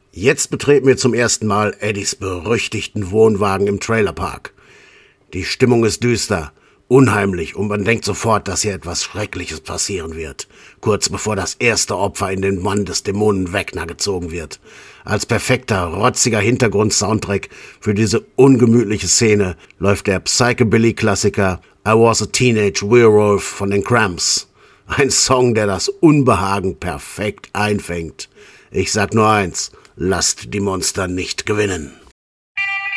Jetzt betreten wir zum ersten Mal Eddies berüchtigten Wohnwagen im Trailerpark. Die Stimmung ist düster, unheimlich und man denkt sofort, dass hier etwas Schreckliches passieren wird, kurz bevor das erste Opfer in den Bann des Dämonen Vecna gezogen wird. Als perfekter, rotziger Hintergrund-Soundtrack für diese ungemütliche Szene läuft der Psychobilly-Klassiker I Was a Teenage Werewolf von den Cramps. Ein Song, der das Unbehagen perfekt einfängt. Ich sag nur eins: Lasst die Monster nicht gewinnen.